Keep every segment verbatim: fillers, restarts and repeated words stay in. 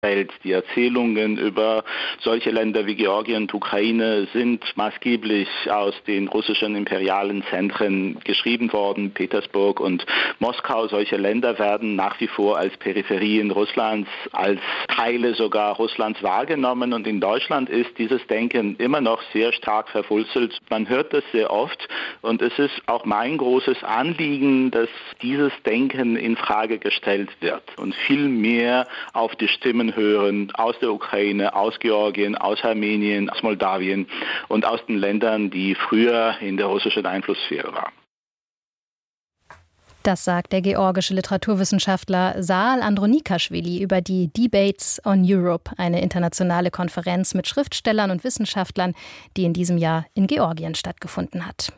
Die Erzählungen über solche Länder wie Georgien und Ukraine sind maßgeblich aus den russischen imperialen Zentren geschrieben worden. Petersburg und Moskau, solche Länder werden nach wie vor als Peripherien Russlands, als Teile sogar Russlands wahrgenommen. Und in Deutschland ist dieses Denken immer noch sehr stark verwurzelt. Man hört das sehr oft und es ist auch mein großes Anliegen, dass dieses Denken in Frage gestellt wird und viel mehr auf die Stimmen hören aus der Ukraine, aus Georgien, aus Armenien, aus Moldawien und aus den Ländern, die früher in der russischen Einflusssphäre waren. Das sagt der georgische Literaturwissenschaftler Saal Andronikaschwili über die Debates on Europe, eine internationale Konferenz mit Schriftstellern und Wissenschaftlern, die in diesem Jahr in Georgien stattgefunden hat.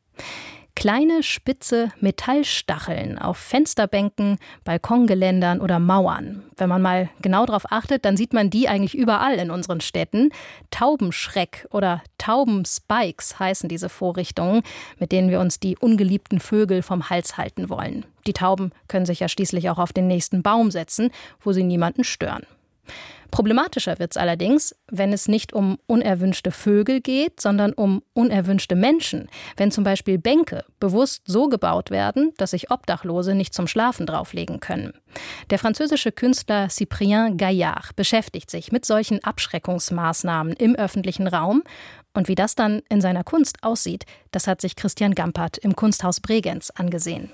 Kleine, spitze Metallstacheln auf Fensterbänken, Balkongeländern oder Mauern. Wenn man mal genau darauf achtet, dann sieht man die eigentlich überall in unseren Städten. Taubenschreck oder Taubenspikes heißen diese Vorrichtungen, mit denen wir uns die ungeliebten Vögel vom Hals halten wollen. Die Tauben können sich ja schließlich auch auf den nächsten Baum setzen, wo sie niemanden stören. Problematischer wird es allerdings, wenn es nicht um unerwünschte Vögel geht, sondern um unerwünschte Menschen. Wenn zum Beispiel Bänke bewusst so gebaut werden, dass sich Obdachlose nicht zum Schlafen drauflegen können. Der französische Künstler Cyprien Gaillard beschäftigt sich mit solchen Abschreckungsmaßnahmen im öffentlichen Raum. Und wie das dann in seiner Kunst aussieht, das hat sich Christian Gampert im Kunsthaus Bregenz angesehen.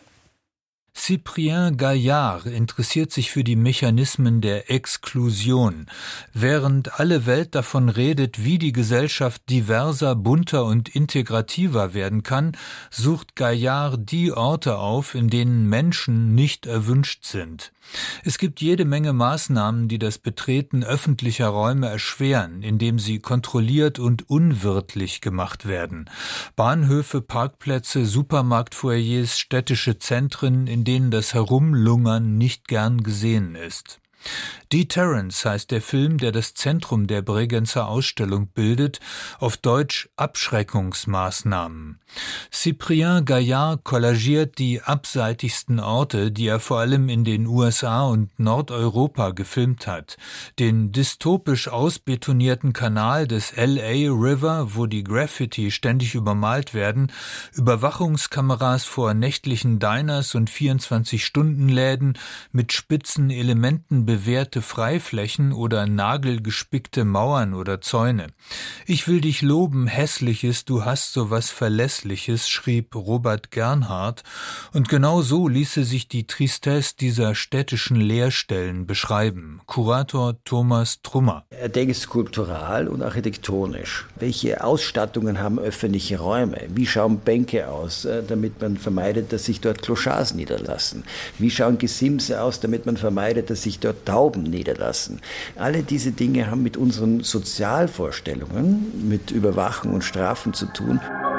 Cyprien Gaillard interessiert sich für die Mechanismen der Exklusion. Während alle Welt davon redet, wie die Gesellschaft diverser, bunter und integrativer werden kann, sucht Gaillard die Orte auf, in denen Menschen nicht erwünscht sind. Es gibt jede Menge Maßnahmen, die das Betreten öffentlicher Räume erschweren, indem sie kontrolliert und unwirtlich gemacht werden. Bahnhöfe, Parkplätze, Supermarktfoyers, städtische Zentren, in denen das Herumlungern nicht gern gesehen ist. Deterrence heißt der Film, der das Zentrum der Bregenzer Ausstellung bildet, auf Deutsch Abschreckungsmaßnahmen. Cyprien Gaillard kollagiert die abseitigsten Orte, die er vor allem in den U S A und Nordeuropa gefilmt hat. Den dystopisch ausbetonierten Kanal des L A River, wo die Graffiti ständig übermalt werden, Überwachungskameras vor nächtlichen Diners und vierundzwanzig-Stunden-Läden mit spitzen Elementen bewehrte Freiflächen oder nagelgespickte Mauern oder Zäune. Ich will dich loben, Hässliches, du hast so was Verlässliches, schrieb Robert Gernhardt, und genau so ließe sich die Tristesse dieser städtischen Leerstellen beschreiben. Kurator Thomas Trummer. Er denkt skulptural und architektonisch. Welche Ausstattungen haben öffentliche Räume? Wie schauen Bänke aus, damit man vermeidet, dass sich dort Clochards niederlassen? Wie schauen Gesimse aus, damit man vermeidet, dass sich dort Tauben niederlassen? Alle diese Dinge haben mit unseren Sozialvorstellungen, mit Überwachung und Strafen zu tun.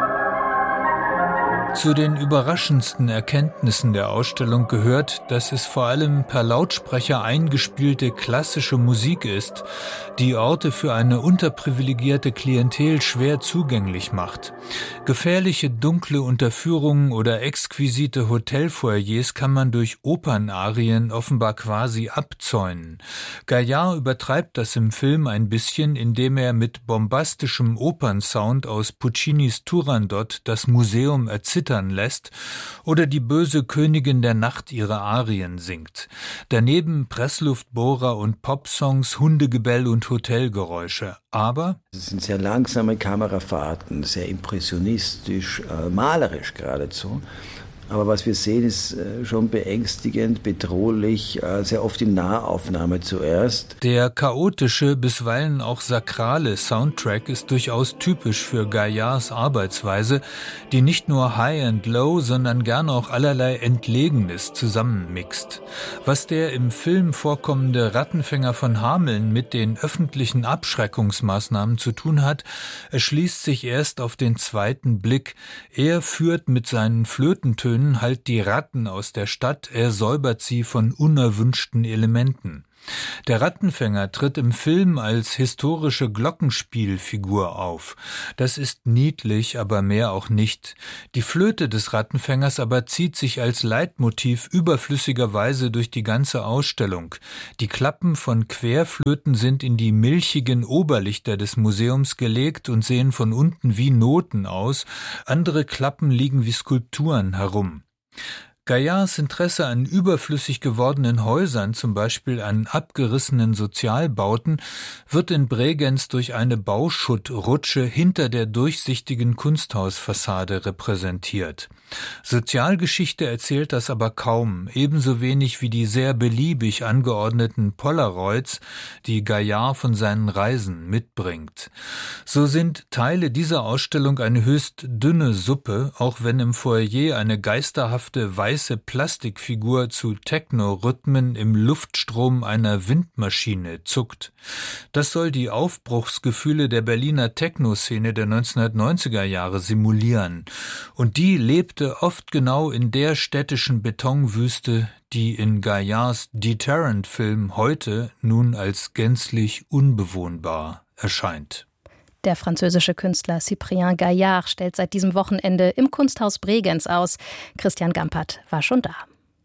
Zu den überraschendsten Erkenntnissen der Ausstellung gehört, dass es vor allem per Lautsprecher eingespielte klassische Musik ist, die Orte für eine unterprivilegierte Klientel schwer zugänglich macht. Gefährliche dunkle Unterführungen oder exquisite Hotelfoyers kann man durch Opernarien offenbar quasi abzäunen. Gaillard übertreibt das im Film ein bisschen, indem er mit bombastischem Opernsound aus Puccinis Turandot das Museum erzittert lässt oder die böse Königin der Nacht ihre Arien singt. Daneben Pressluftbohrer und Popsongs, Hundegebell und Hotelgeräusche. Aber es sind sehr langsame Kamerafahrten, sehr impressionistisch, äh, malerisch geradezu. Aber was wir sehen, ist schon beängstigend, bedrohlich, sehr oft in Nahaufnahme zuerst. Der chaotische, bisweilen auch sakrale Soundtrack ist durchaus typisch für Gaillards Arbeitsweise, die nicht nur High and Low, sondern gern auch allerlei Entlegenes zusammenmixt. Was der im Film vorkommende Rattenfänger von Hameln mit den öffentlichen Abschreckungsmaßnahmen zu tun hat, erschließt sich erst auf den zweiten Blick. Er führt mit seinen Flötentönen halt die Ratten aus der Stadt, er säubert sie von unerwünschten Elementen. Der Rattenfänger tritt im Film als historische Glockenspielfigur auf. Das ist niedlich, aber mehr auch nicht. Die Flöte des Rattenfängers aber zieht sich als Leitmotiv überflüssigerweise durch die ganze Ausstellung. Die Klappen von Querflöten sind in die milchigen Oberlichter des Museums gelegt und sehen von unten wie Noten aus. Andere Klappen liegen wie Skulpturen herum. Gaillards Interesse an überflüssig gewordenen Häusern, zum Beispiel an abgerissenen Sozialbauten, wird in Bregenz durch eine Bauschuttrutsche hinter der durchsichtigen Kunsthausfassade repräsentiert. Sozialgeschichte erzählt das aber kaum, ebenso wenig wie die sehr beliebig angeordneten Polaroids, die Gaillard von seinen Reisen mitbringt. So sind Teile dieser Ausstellung eine höchst dünne Suppe, auch wenn im Foyer eine geisterhafte weiße Plastikfigur zu Techno-Rhythmen im Luftstrom einer Windmaschine zuckt. Das soll die Aufbruchsgefühle der Berliner Techno-Szene der neunzehnhundertneunziger Jahre simulieren. Und die lebte oft genau in der städtischen Betonwüste, die in Gaillards Deterrent-Film heute nun als gänzlich unbewohnbar erscheint. Der französische Künstler Cyprien Gaillard stellt seit diesem Wochenende im Kunsthaus Bregenz aus. Christian Gampert war schon da.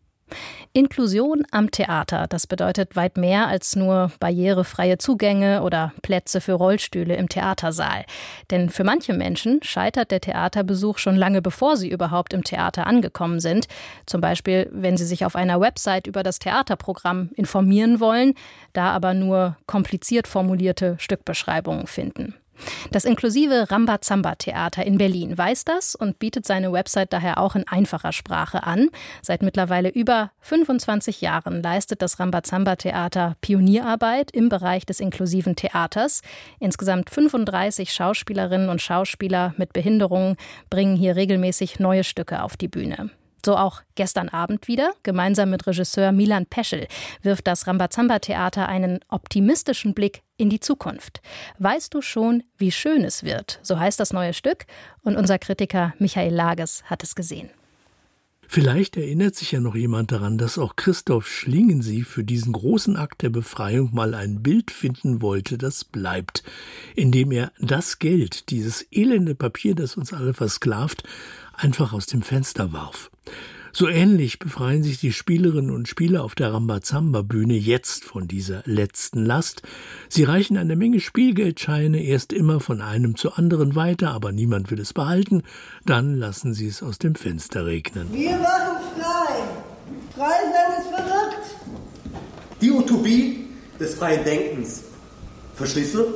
Inklusion am Theater, das bedeutet weit mehr als nur barrierefreie Zugänge oder Plätze für Rollstühle im Theatersaal. Denn für manche Menschen scheitert der Theaterbesuch schon lange bevor sie überhaupt im Theater angekommen sind. Zum Beispiel, wenn sie sich auf einer Website über das Theaterprogramm informieren wollen, da aber nur kompliziert formulierte Stückbeschreibungen finden. Das inklusive Rambazamba-Theater in Berlin weiß das und bietet seine Website daher auch in einfacher Sprache an. Seit mittlerweile über fünfundzwanzig Jahren leistet das Rambazamba-Theater Pionierarbeit im Bereich des inklusiven Theaters. Insgesamt fünfunddreißig Schauspielerinnen und Schauspieler mit Behinderungen bringen hier regelmäßig neue Stücke auf die Bühne. So auch gestern Abend wieder. Gemeinsam mit Regisseur Milan Peschel wirft das Rambazamba-Theater einen optimistischen Blick in die Zukunft. Weißt du schon, wie schön es wird? So heißt das neue Stück. Und unser Kritiker Michael Lages hat es gesehen. Vielleicht erinnert sich ja noch jemand daran, dass auch Christoph Schlingensief für diesen großen Akt der Befreiung mal ein Bild finden wollte, das bleibt, indem er das Geld, dieses elende Papier, das uns alle versklavt, einfach aus dem Fenster warf. So ähnlich befreien sich die Spielerinnen und Spieler auf der Rambazamba-Bühne jetzt von dieser letzten Last. Sie reichen eine Menge Spielgeldscheine erst immer von einem zu anderen weiter, aber niemand will es behalten. Dann lassen sie es aus dem Fenster regnen. Wir machen frei. Frei sein ist verrückt. Die Utopie des freien Denkens. Verstehst du?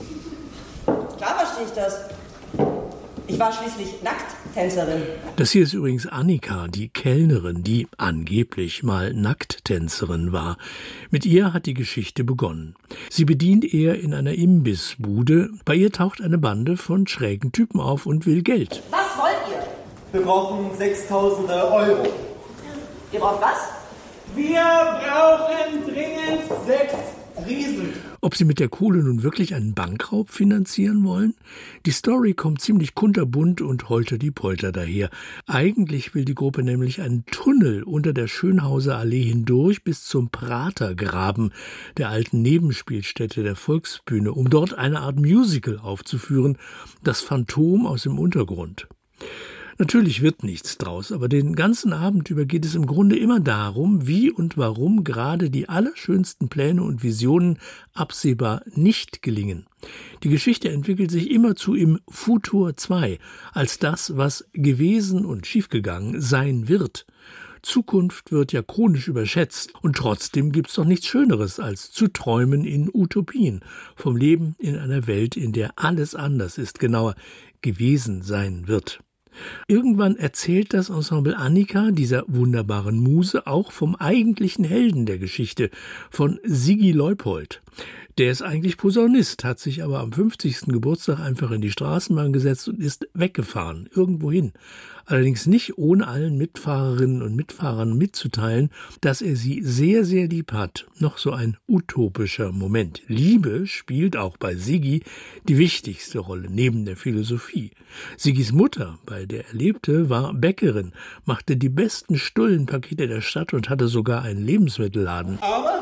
Klar verstehe ich das. Ich war schließlich Nackttänzerin. Das hier ist übrigens Annika, die Kellnerin, die angeblich mal Nackttänzerin war. Mit ihr hat die Geschichte begonnen. Sie bedient eher in einer Imbissbude. Bei ihr taucht eine Bande von schrägen Typen auf und will Geld. Was wollt ihr? Wir brauchen sechstausende Euro. Ihr braucht was? Wir brauchen dringend sechs Riesen. Ob sie mit der Kohle nun wirklich einen Bankraub finanzieren wollen? Die Story kommt ziemlich kunterbunt und holter-die-polter daher. Eigentlich will die Gruppe nämlich einen Tunnel unter der Schönhauser Allee hindurch bis zum Pratergraben, der alten Nebenspielstätte der Volksbühne, um dort eine Art Musical aufzuführen, das Phantom aus dem Untergrund. Natürlich wird nichts draus, aber den ganzen Abend über geht es im Grunde immer darum, wie und warum gerade die allerschönsten Pläne und Visionen absehbar nicht gelingen. Die Geschichte entwickelt sich immerzu im Futur zwei, als das, was gewesen und schiefgegangen sein wird. Zukunft wird ja chronisch überschätzt und trotzdem gibt's doch nichts Schöneres als zu träumen in Utopien, vom Leben in einer Welt, in der alles anders ist, genauer gewesen sein wird. Irgendwann erzählt das Ensemble Annika, dieser wunderbaren Muse, auch vom eigentlichen Helden der Geschichte, von Sigi Leupold. Der ist eigentlich Posaunist, hat sich aber am fünfzigsten Geburtstag einfach in die Straßenbahn gesetzt und ist weggefahren, irgendwohin. Allerdings nicht ohne allen Mitfahrerinnen und Mitfahrern mitzuteilen, dass er sie sehr, sehr lieb hat. Noch so ein utopischer Moment. Liebe spielt auch bei Sigi die wichtigste Rolle, neben der Philosophie. Sigis Mutter, bei der er lebte, war Bäckerin, machte die besten Stullenpakete der Stadt und hatte sogar einen Lebensmittelladen. Aber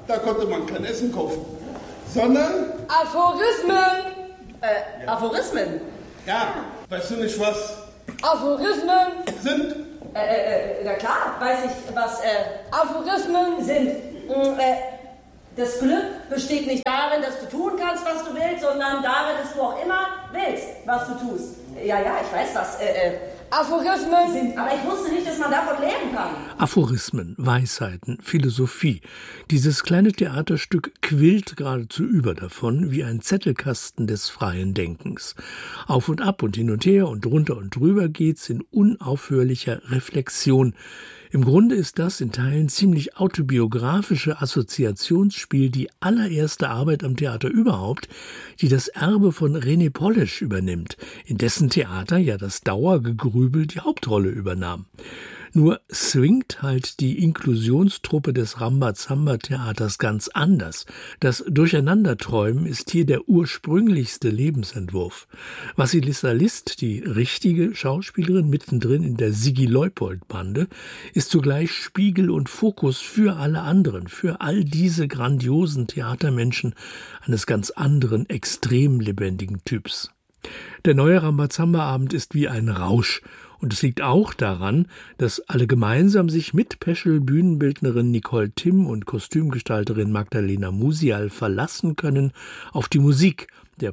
da konnte man kein Essen kaufen, sondern Aphorismen. Äh, ja. Aphorismen? Ja, weißt du nicht, was Aphorismen sind? Äh, äh, na klar, weiß ich, was äh, Aphorismen sind. Äh, das Glück besteht nicht darin, dass du tun kannst, was du willst, sondern darin, dass du auch immer willst, was du tust. Ja, ja, ich weiß das. Äh, äh, Aphorismen sind, aber ich wusste nicht, dass man davon leben kann. Aphorismen, Weisheiten, Philosophie. Dieses kleine Theaterstück quillt geradezu über davon, wie ein Zettelkasten des freien Denkens. Auf und ab und hin und her und drunter und drüber geht's in unaufhörlicher Reflexion. Im Grunde ist das in Teilen ziemlich autobiografische Assoziationsspiel die allererste Arbeit am Theater überhaupt, die das Erbe von René Polish übernimmt, in dessen Theater ja das Dauergegrübel die Hauptrolle übernahm. Nur swingt halt die Inklusionstruppe des Rambazamba-Theaters ganz anders. Das Durcheinanderträumen ist hier der ursprünglichste Lebensentwurf. Vassilissa List, die richtige Schauspielerin mittendrin in der Sigi-Leupold-Bande, ist zugleich Spiegel und Fokus für alle anderen, für all diese grandiosen Theatermenschen eines ganz anderen, extrem lebendigen Typs. Der neue Rambazamba-Abend ist wie ein Rausch. Und es liegt auch daran, dass alle gemeinsam sich mit Peschel-Bühnenbildnerin Nicole Timm und Kostümgestalterin Magdalena Musial verlassen können auf die Musik der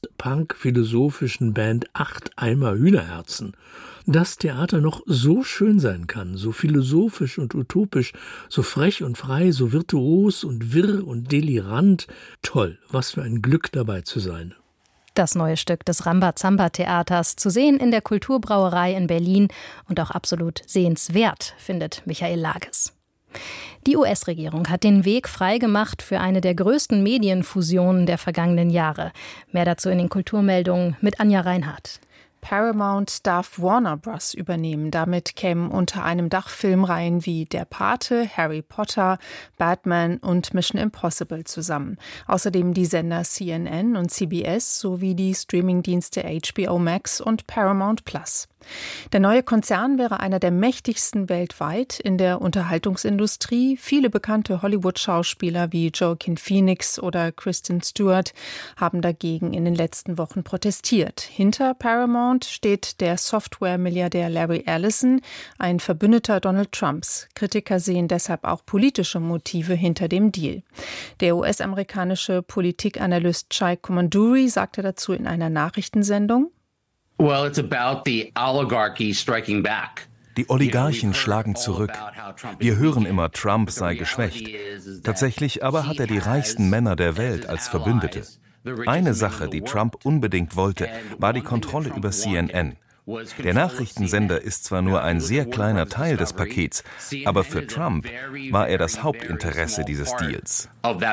post-punk-philosophischen Band Acht Eimer Hühnerherzen. Dass Theater noch so schön sein kann, so philosophisch und utopisch, so frech und frei, so virtuos und wirr und delirant. Toll, was für ein Glück dabei zu sein. Das neue Stück des Rambazamba-Theaters, zu sehen in der Kulturbrauerei in Berlin und auch absolut sehenswert, findet Michael Lages. Die U S-Regierung hat den Weg freigemacht für eine der größten Medienfusionen der vergangenen Jahre. Mehr dazu in den Kulturmeldungen mit Anja Reinhardt. Paramount darf Warner Bros. Übernehmen. Damit kämen unter einem Dach Filmreihen wie Der Pate, Harry Potter, Batman und Mission Impossible zusammen. Außerdem die Sender C N N und C B S sowie die Streamingdienste H B O Max und Paramount Plus. Der neue Konzern wäre einer der mächtigsten weltweit in der Unterhaltungsindustrie. Viele bekannte Hollywood-Schauspieler wie Joaquin Phoenix oder Kristen Stewart haben dagegen in den letzten Wochen protestiert. Hinter Paramount steht der Software-Milliardär Larry Ellison, ein Verbündeter Donald Trumps. Kritiker sehen deshalb auch politische Motive hinter dem Deal. Der U S-amerikanische Politikanalyst Chai Komanduri sagte dazu in einer Nachrichtensendung: Well, it's about the oligarchy striking back. Die Oligarchen schlagen zurück. Wir hören immer, Trump sei geschwächt. Tatsächlich aber hat er die reichsten Männer der Welt als Verbündete. Eine Sache, die Trump unbedingt wollte, war die Kontrolle über C N N. Der Nachrichtensender ist zwar nur ein sehr kleiner Teil des Pakets, aber für Trump war er das Hauptinteresse dieses Deals.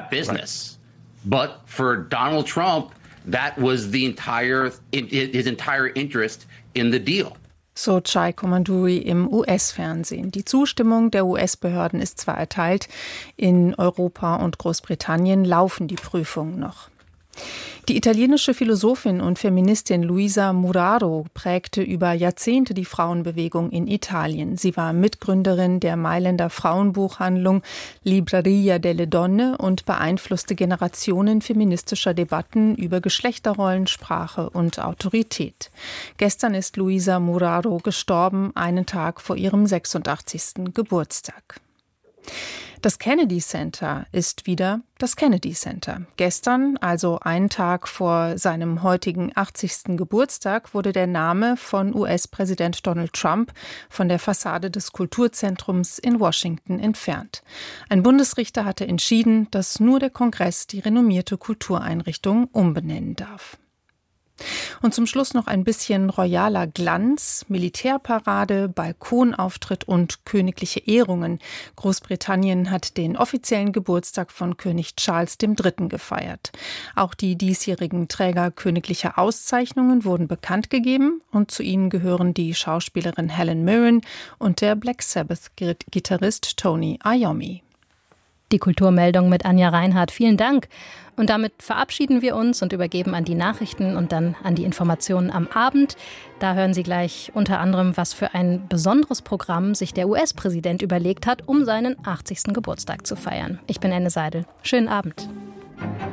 But for Donald Trump, that was the entire, his entire interest in the deal. So Chai Komanduri im U S-Fernsehen. Die Zustimmung der U S-Behörden ist zwar erteilt, in Europa und Großbritannien laufen die Prüfungen noch. Die italienische Philosophin und Feministin Luisa Muraro prägte über Jahrzehnte die Frauenbewegung in Italien. Sie war Mitgründerin der Mailänder Frauenbuchhandlung Libreria delle Donne und beeinflusste Generationen feministischer Debatten über Geschlechterrollen, Sprache und Autorität. Gestern ist Luisa Muraro gestorben, einen Tag vor ihrem sechsundachtzigsten Geburtstag. Das Kennedy Center ist wieder das Kennedy Center. Gestern, also einen Tag vor seinem heutigen achtzigsten Geburtstag, wurde der Name von U S-Präsident Donald Trump von der Fassade des Kulturzentrums in Washington entfernt. Ein Bundesrichter hatte entschieden, dass nur der Kongress die renommierte Kultureinrichtung umbenennen darf. Und zum Schluss noch ein bisschen royaler Glanz, Militärparade, Balkonauftritt und königliche Ehrungen. Großbritannien hat den offiziellen Geburtstag von König Charles der Dritte gefeiert. Auch die diesjährigen Träger königlicher Auszeichnungen wurden bekannt gegeben und zu ihnen gehören die Schauspielerin Helen Mirren und der Black Sabbath-Gitarrist Tony Iommi. Die Kulturmeldung mit Anja Reinhardt. Vielen Dank. Und damit verabschieden wir uns und übergeben an die Nachrichten und dann an die Informationen am Abend. Da hören Sie gleich unter anderem, was für ein besonderes Programm sich der U S-Präsident überlegt hat, um seinen achtzigsten Geburtstag zu feiern. Ich bin Anne Seidel. Schönen Abend.